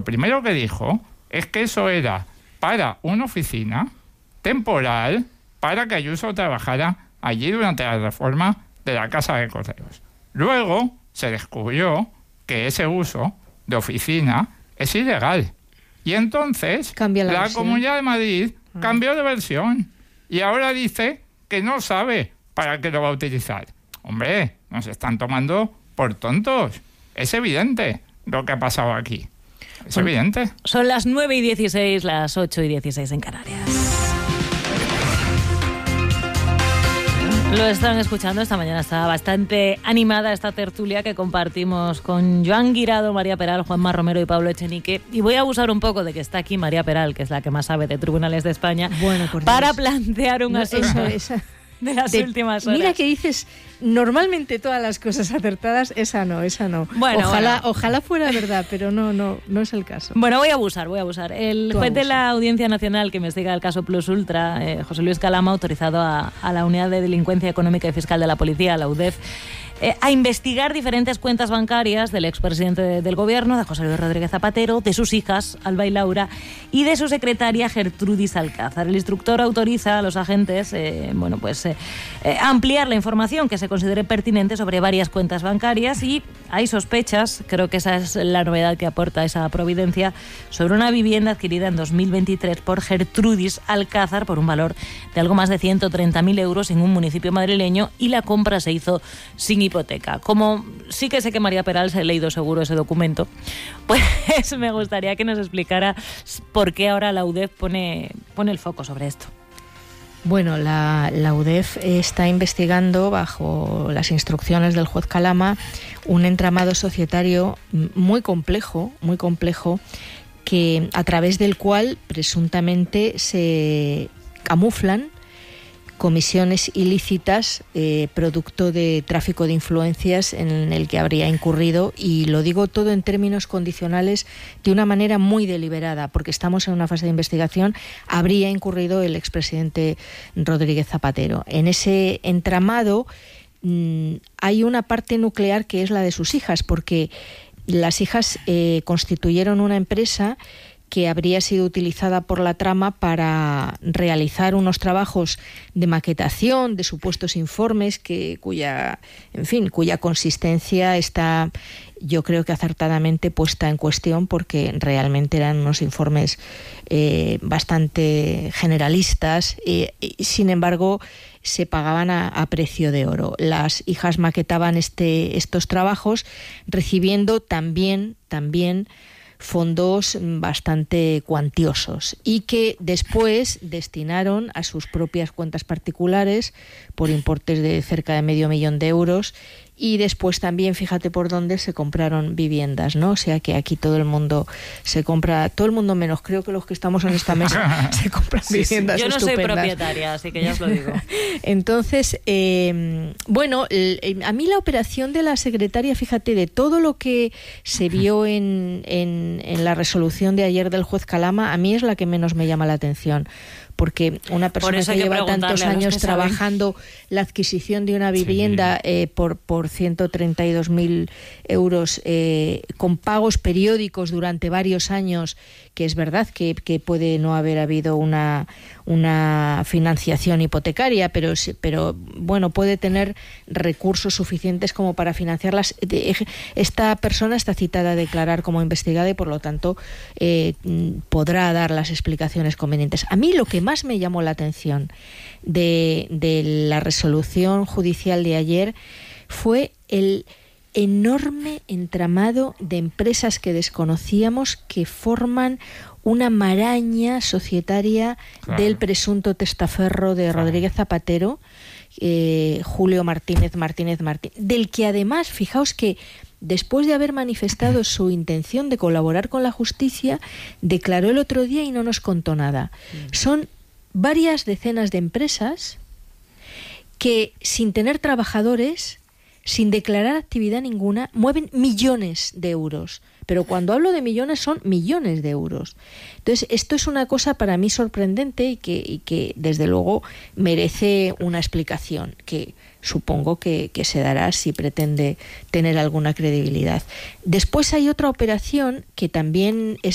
primero que dijo es que eso era para una oficina temporal para que Ayuso trabajara allí durante la reforma de la Casa de Correos. Luego se descubrió que ese uso de oficina es ilegal. Y entonces la Comunidad de Madrid cambió de versión y ahora dice que no sabe para qué lo va a utilizar. Hombre, nos están tomando por tontos. Es evidente lo que ha pasado aquí. Es evidente. Son las 9:16, las 8:16 en Canarias. Lo están escuchando, esta mañana estaba bastante animada esta tertulia que compartimos con Joan Guirado, María Peral, Juanma Romero y Pablo Echenique. Y voy a abusar un poco de que está aquí María Peral, que es la que más sabe de tribunales de España, para plantear un asunto de las últimas horas. Mira que dices normalmente todas las cosas acertadas, esa no. Bueno, ojalá fuera verdad, pero no es el caso. Bueno, voy a abusar. El juez de la Audiencia Nacional que investiga el caso Plus Ultra, José Luis Calama, ha autorizado a la Unidad de Delincuencia Económica y Fiscal de la Policía, la UDEF, a investigar diferentes cuentas bancarias del expresidente del gobierno, de José Luis Rodríguez Zapatero, de sus hijas, Alba y Laura, y de su secretaria, Gertrudis Alcázar. El instructor autoriza a los agentes ampliar la información que se considere pertinente sobre varias cuentas bancarias, y hay sospechas, creo que esa es la novedad que aporta esa providencia, sobre una vivienda adquirida en 2023 por Gertrudis Alcázar por un valor de algo más de 130.000 euros en un municipio madrileño, y la compra se hizo sin hipoteca. Como sí que sé que María Peral se ha leído seguro ese documento, pues me gustaría que nos explicara por qué ahora la UDEF pone el foco sobre esto. Bueno, la UDEF está investigando, bajo las instrucciones del juez Calama, un entramado societario muy complejo, que a través del cual presuntamente se camuflan comisiones ilícitas producto de tráfico de influencias en el que habría incurrido, y lo digo todo en términos condicionales, de una manera muy deliberada, porque estamos en una fase de investigación, habría incurrido el expresidente Rodríguez Zapatero. En ese entramado hay una parte nuclear que es la de sus hijas, porque las hijas constituyeron una empresa que habría sido utilizada por la trama para realizar unos trabajos de maquetación de supuestos informes cuya consistencia está, yo creo que acertadamente, puesta en cuestión, porque realmente eran unos informes bastante generalistas y sin embargo se pagaban a precio de oro. Las hijas maquetaban estos trabajos recibiendo también fondos bastante cuantiosos, y que después destinaron a sus propias cuentas particulares por importes de cerca de 500.000 euros, y después también, fíjate por dónde, se compraron viviendas, ¿no? O sea que aquí todo el mundo se compra, todo el mundo menos creo que los que estamos en esta mesa se compran viviendas. Yo no estupendas. soy propietaria, así que ya os lo digo. Entonces, a mí la operación de la secretaria, fíjate, de todo lo que se vio en la resolución de ayer del juez Calama, a mí es la que menos me llama la atención. Porque una persona que lleva tantos años trabajando la adquisición de una vivienda por 132.000 euros con pagos periódicos durante varios años, que es verdad que puede no haber habido una financiación hipotecaria, pero bueno, puede tener recursos suficientes como para financiarlas. Esta persona está citada a declarar como investigada y por lo tanto podrá dar las explicaciones convenientes. A mí lo que más me llamó la atención de la resolución judicial de ayer fue el enorme entramado de empresas que desconocíamos que forman una maraña societaria del presunto testaferro de Rodríguez Zapatero, Julio Martínez, del que además, fijaos que después de haber manifestado su intención de colaborar con la justicia, declaró el otro día y no nos contó nada. Son varias decenas de empresas que, sin tener trabajadores, sin declarar actividad ninguna, mueven millones de euros. Pero cuando hablo de millones, son millones de euros. Entonces, esto es una cosa para mí sorprendente y que desde luego merece una explicación, que supongo que se dará si pretende tener alguna credibilidad. Después hay otra operación que también es